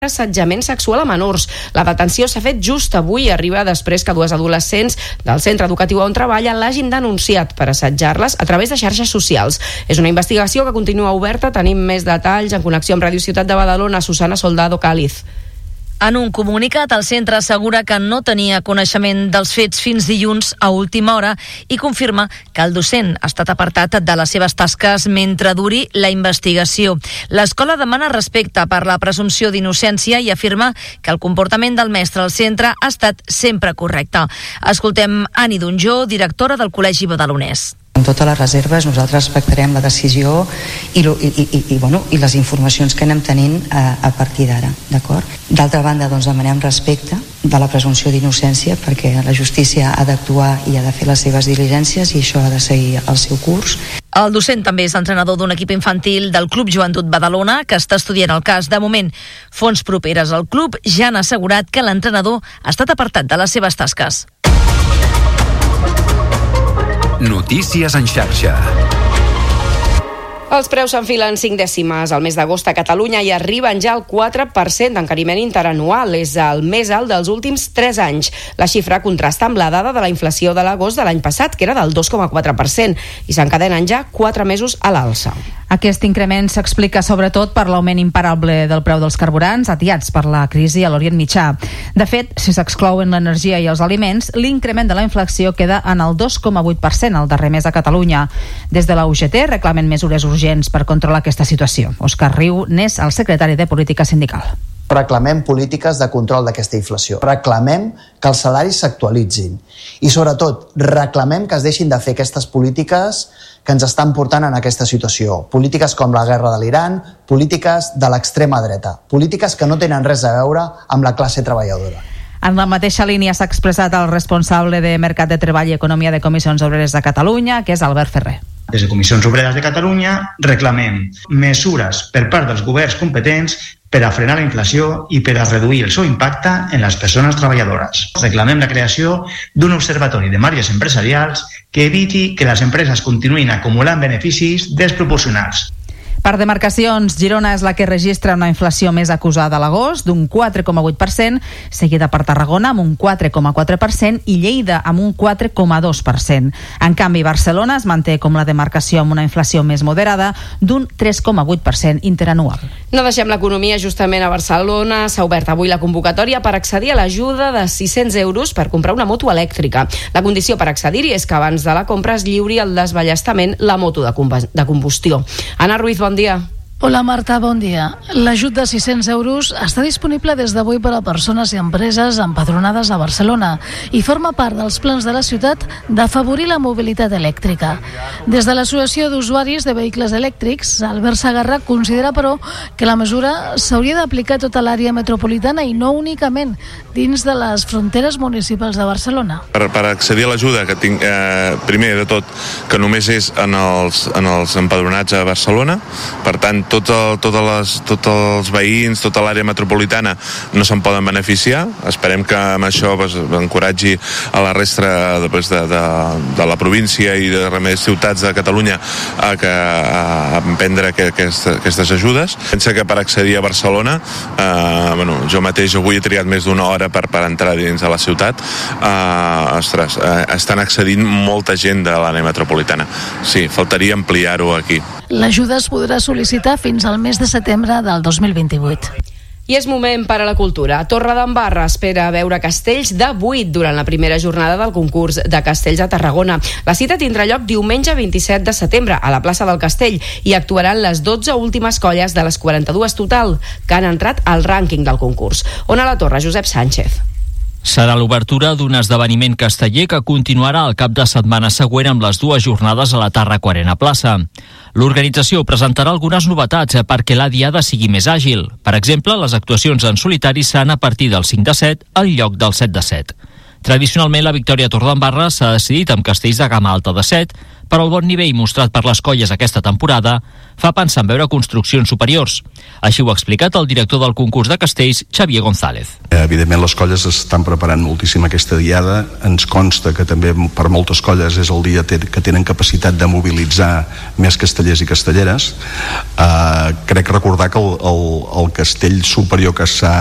assetjament sexual a menors. La detenció s'ha fet just avui i arriba després que dues adolescents del centre educatiu on treballa l'hagin denunciat per assetjar-les a través de xarxes socials. És una investigació que continua oberta. Tenim més detalls en connexió amb Ràdio Ciutat de Badalona. Susana Soldado Cáliz. En un comunicat, el centre assegura que no tenia coneixement dels fets fins dilluns a última hora i confirma que el docent ha estat apartat de les seves tasques mentre duri la investigació. L'escola demana respecte per la presumpció d'innocència i afirma que el comportament del mestre al centre ha estat sempre correcte. Escoltem Ani Donjó, directora del Col·legi Badalonès. Amb totes les reserves nosaltres respectarem la decisió i les informacions que anem tenint a partir d'ara, d'acord? D'altra banda, demanem respecte de la presumpció d'innocència perquè la justícia ha d'actuar i ha de fer les seves diligències i això ha de seguir el seu curs. El docent també és entrenador d'un equip infantil del Club Joventut Badalona que està estudiant el cas. De moment, fonts properes al club ja han assegurat que l'entrenador ha estat apartat de les seves tasques. Notícies en xarxa. Els preus s'enfilen 5 dècimes al mes d'agost a Catalunya i arriben ja al 4% d'encariment interanual. És el més alt dels últims 3 anys. La xifra contrasta amb la dada de la inflació de l'agost de l'any passat, que era del 2,4%, i s'encadenen ja 4 mesos a l'alça. Aquest increment s'explica sobretot per l'augment imparable del preu dels carburants, atiats per la crisi a l'Orient Mitjà. De fet, si s'exclouen l'energia i els aliments, l'increment de la inflació queda en el 2,8% el darrer mes a Catalunya. Des de la UGT reclamen mesures urgents per controlar aquesta situació. Òscar Riu n'és el secretari de Política Sindical. Reclamem polítiques de control d'aquesta inflació. Reclamem que els salaris s'actualitzin. I sobretot, reclamem que es deixin de fer aquestes polítiques que ens estan portant en aquesta situació. Polítiques com la guerra de l'Iran, polítiques de l'extrema dreta, polítiques que no tenen res a veure amb la classe treballadora. En la mateixa línia s'ha expressat el responsable de Mercat de Treball i Economia de Comissions Obreres de Catalunya, que és Albert Ferrer. Des de Comissions Obreres de Catalunya reclamem mesures per part dels governs competents per a frenar la inflació i per a reduir el seu impacte en les persones treballadores. Reclamem la creació d'un observatori de marges empresarials que eviti que les empreses continuïn acumulant beneficis desproporcionats. Per demarcacions, Girona és la que registra una inflació més acusada a l'agost, d'un 4,8%, seguida per Tarragona amb un 4,4% i Lleida amb un 4,2%. En canvi, Barcelona es manté com la demarcació amb una inflació més moderada d'un 3,8% interanual. No deixem l'economia justament a Barcelona. S'ha obert avui la convocatòria per accedir a l'ajuda de 600 euros per comprar una moto elèctrica. La condició per accedir-hi és que abans de la compra es lliuri al desballestament la moto de combustió. Anna Ruiz, bon dia. Hola Marta, bon dia. L'ajut de 600 euros està disponible des d'avui per a persones i empreses empadronades a Barcelona i forma part dels plans de la ciutat d'afavorir la mobilitat elèctrica. Des de l'Associació d'Usuaris de Vehicles Elèctrics, Albert Sagarra considera, però, que la mesura s'hauria d'aplicar a tota l'àrea metropolitana i no únicament dins de les fronteres municipals de Barcelona. Per accedir a l'ajuda, que tinc, primer de tot, que només és en els empadronats a Barcelona, per tant, tots els veïns, tota l'àrea metropolitana no se'n poden beneficiar. Esperem que amb això encoratgi a la resta de la província i de més ciutats de Catalunya a emprendre aquestes ajudes. Pensa que per accedir a Barcelona, jo mateix avui he triat més d'una hora per entrar dins de la ciutat. Estan accedint molta gent de l'àrea metropolitana. Sí, faltaria ampliar-ho aquí. L'ajuda es podrà sol·licitar fins al mes de setembre del 2028. I és moment per a la cultura. Torredembarra espera veure castells de 8 durant la primera jornada del concurs de castells a Tarragona. La cita tindrà lloc diumenge 27 de setembre a la plaça del Castell i actuaran les 12 últimes colles de les 42 total que han entrat al rànquing del concurs. On a la Torre, Josep Sánchez. Serà l'obertura d'un esdeveniment casteller que continuarà el cap de setmana següent amb les dues jornades a la Tàrraco Arena Plaça. L'organització presentarà algunes novetats perquè la diada sigui més àgil. Per exemple, les actuacions en solitari seran a partir del 5 de 7 en lloc del 7 de 7. Tradicionalment, la Victòria Torredembarra s'ha decidit amb castells de gamma alta de 7, però el bon nivell mostrat per les colles aquesta temporada fa pensar en veure construccions superiors. Així ho ha explicat el director del concurs de castells, Xavier González. Evidentment les colles estan preparant moltíssim aquesta diada. Ens consta que també per moltes colles és el dia que tenen capacitat de mobilitzar més castellers i castelleres. Crec recordar que el castell superior que s'ha